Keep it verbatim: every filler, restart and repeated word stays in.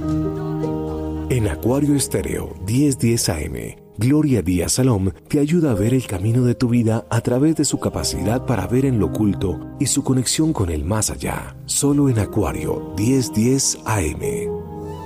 En Acuario Estéreo diez diez A M, Gloria Díaz Salom te ayuda a ver el camino de tu vida a través de su capacidad para ver en lo oculto y su conexión con el más allá. Solo en Acuario diez diez A M.